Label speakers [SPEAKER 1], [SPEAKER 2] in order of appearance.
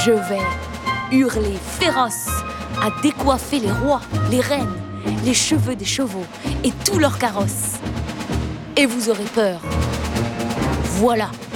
[SPEAKER 1] je vais hurler féroce à décoiffer les rois, les reines, les cheveux des chevaux et tous leurs carrosses. Et vous aurez peur. Voilà.